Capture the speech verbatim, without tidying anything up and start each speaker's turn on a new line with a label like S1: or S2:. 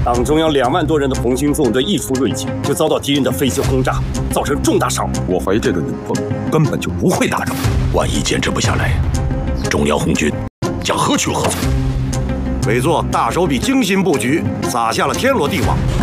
S1: 党中央两万多人的红星纵队一出瑞金，就遭到敌人的飞机轰炸，造成重大伤亡。
S2: 我怀疑这个尹凤根本就不会打仗，
S3: 万一坚持不下来，中央红军将何去何从？
S4: 委座大手笔精心布局，撒下了天罗地网。